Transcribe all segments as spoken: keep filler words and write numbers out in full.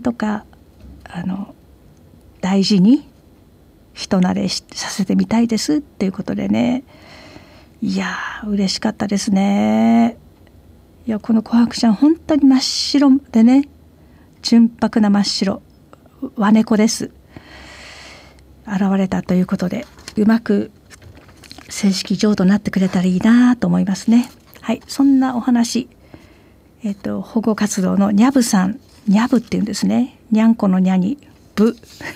とかあの大事に人慣れさせてみたいですっていうことでね、いやー嬉しかったですね。いやこの琥珀ちゃん本当に真っ白でね、純白な真っ白和猫です。現れたということで、うまく正式譲渡になってくれたらいいなと思いますね。はい、そんなお話、えっと保護活動のニャブさん、ニャブっていうんですね。にゃんこのにゃにブ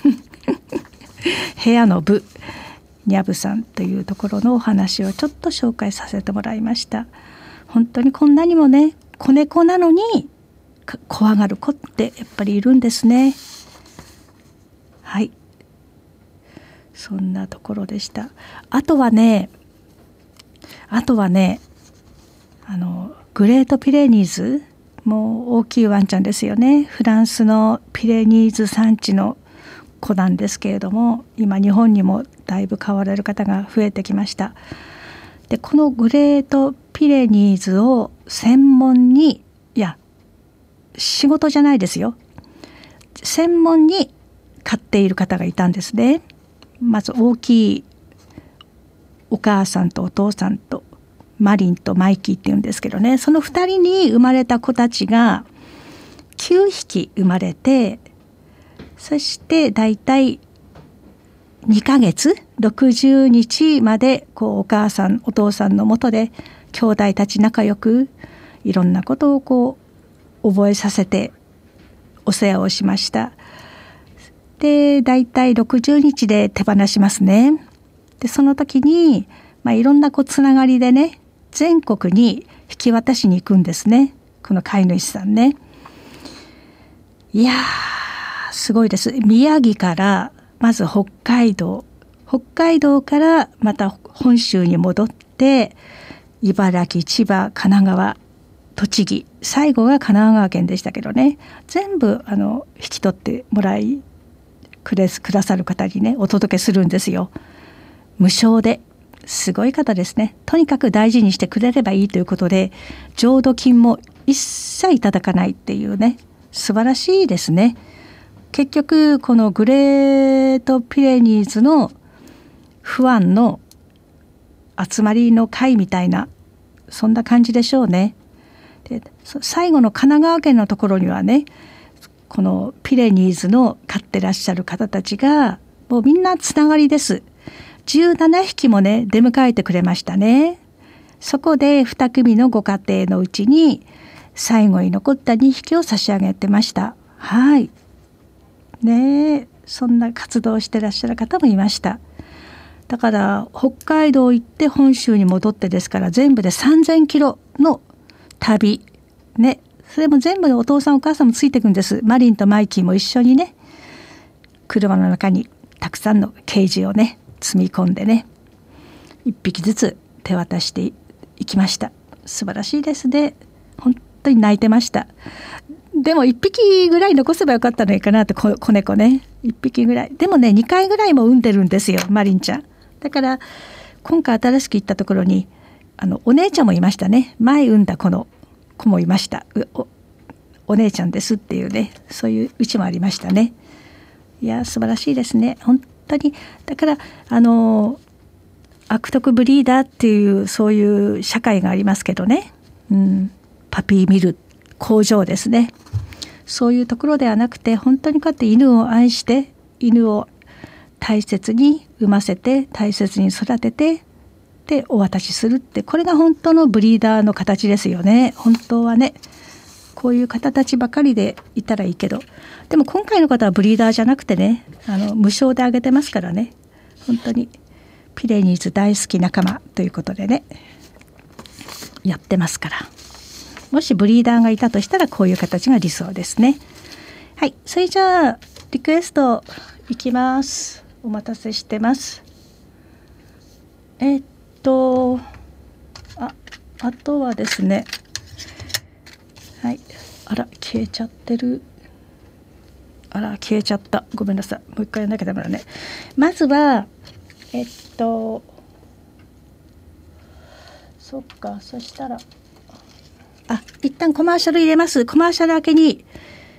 部屋の部、ニャブさんというところのお話をちょっと紹介させてもらいました。本当にこんなにもね、子猫なのに怖がる子ってやっぱりいるんですね。はい、そんなところでした。あとはねあとはねあのグレートピレニーズもう大きいワンちゃんですよね。フランスのピレニーズ産地の子なんですけれども、今日本にもだいぶ飼われる方が増えてきました。でこのグレートピレニーズを専門に、いや仕事じゃないですよ、専門に飼っている方がいたんですね。まず大きいお母さんとお父さんとマリンとマイキーっていうんですけどね、そのふたりに生まれた子たちがきゅうひき生まれて、そしてだいたいにかげつろくじゅうにちまでこうお母さんお父さんのもとで兄弟たち仲良くいろんなことをこう覚えさせてお世話をしました。でだいたいろくじゅうにちで手放しますね。でその時に、まあ、いろんなこうつながりでね、全国に引き渡しに行くんですね、この飼い主さんね。いやーすごいです。宮城からまず北海道、北海道からまた本州に戻って茨城、千葉、神奈川、栃木、最後が神奈川県でしたけどね、全部あの引き取ってもらいくれくださる方にねお届けするんですよ、無償で。すごい方ですね。とにかく大事にしてくれればいいということで、浄土金も一切いただかないっていうね、素晴らしいですね。結局このグレートピレニーズのファンの集まりの会みたいな、そんな感じでしょうね。で最後の神奈川県のところにはね、このピレニーズの飼ってらっしゃる方たちがもうみんなつながりです。じゅうななひきもね出迎えてくれましたね。そこでに組のご家庭のうちに最後に残ったにひきを差し上げてました。はいねえ、そんな活動をしてらっしゃる方もいました。だから北海道行って本州に戻ってですから、全部でさんぜんキロの旅ね。それも全部でお父さんお母さんもついていくんです。マリンとマイキーも一緒にね、車の中にたくさんのケージをね積み込んでね、いっぴきずつ手渡していきました。素晴らしいですね。本当に泣いてました。でもいっぴきぐらい残せばよかったのにかなって、子猫ねいっぴきぐらい。でもねにかいぐらいも産んでるんですよ、マリンちゃん。だから今回新しく行ったところにあのお姉ちゃんもいましたね。前産んだ子の子もいました。 お, お姉ちゃんですっていうね、そういううちもありましたね。いや素晴らしいですね、本当に。だからあの悪徳ブリーダーっていうそういう社会がありますけどね、うん、パピーミル工場ですね。そういうところではなくて、本当にこうやって犬を愛して犬を大切に産ませて大切に育ててでお渡しするって、これが本当のブリーダーの形ですよね。本当はねこういう方たちばかりでいたらいいけど、でも今回の方はブリーダーじゃなくてね、あの無償であげてますからね。本当にピレニーズ大好き仲間ということでねやってますから、もしブリーダーがいたとしたらこういう形が理想ですね。はい、それじゃあリクエストいきます。お待たせしてます。えっとああとはですね、はい、あら消えちゃってる、あら消えちゃった、ごめんなさい、もう一回やんなきゃダメだね。まずはえっとそっか、そしたらあ一旦コマーシャル入れます。コマーシャル明けに